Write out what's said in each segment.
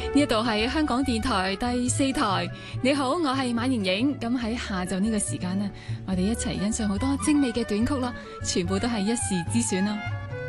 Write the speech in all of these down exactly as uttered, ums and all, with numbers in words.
呢度係香港電台第四台，你好，我係馬盈盈。咁喺下晝呢個時間呢，我哋一齊欣賞好多精美嘅短曲啦，全部都係一時之選啦。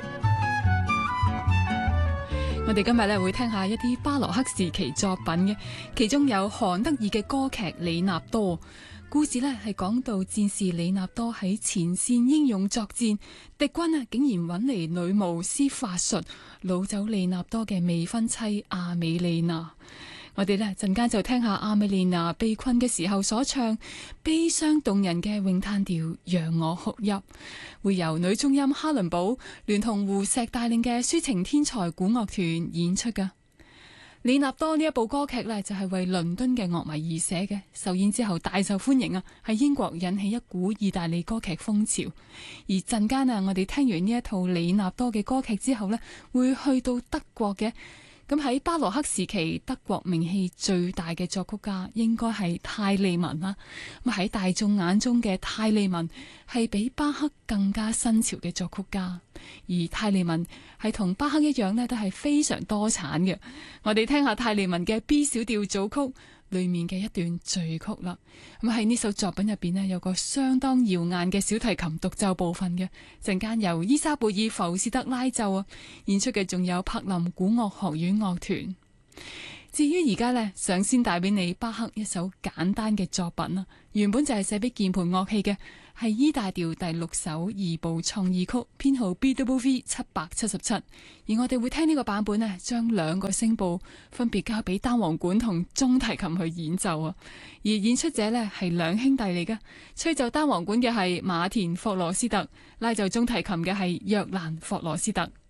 我哋今日咧會聽下一啲巴洛克時期作品嘅，其中有韓德爾嘅歌劇《李納多》。故事呢係講到戰士李納多喺前線英勇作戰，敵軍啊竟然揾嚟女巫施法術擄走李納多嘅未婚妻阿美利娜。我哋呢陣間就聽下阿美利娜被困嘅時候所唱悲傷動人嘅詠嘆調《讓我哭泣》，會由女中音哈倫堡聯同胡石帶領嘅抒情天才古樂團演出噶。李納多呢一部歌劇呢，就係為倫敦嘅樂迷而寫嘅，首演之後大受歡迎啊，喺英國引起一股意大利歌劇風潮。而陣間啊，我哋聽完呢一套李納多嘅歌劇之後呢，會去到德國嘅。咁喺巴洛克時期，德國名氣最大嘅作曲家應該係泰利文啦。咁喺大眾眼中嘅泰利文係比巴克更加新潮嘅作曲家，而泰利文係同巴克一樣呢，都係非常多產嘅。我哋聽下泰利文嘅 B 小調組曲裏面嘅一段序曲啦。咁喺呢首作品入邊呢，有個相當耀眼嘅小提琴獨奏部分嘅，陣間由伊莎貝爾浮士德拉奏啊，演出嘅仲有柏林古樂學院樂團。至於而家呢，想先帶俾你巴克一首簡單嘅作品啦，原本就係寫俾鍵盤樂器嘅，係 E 大調第六首二部創意曲，編號 B W V 七百七十七。而我哋會聽呢個版本呢，將兩個聲部分別交俾單簧管同中提琴去演奏啊。而演出者呢係兩兄弟嚟㗎，吹奏單簧管嘅係馬田霍羅斯特，拉奏中提琴嘅係約蘭霍羅斯特。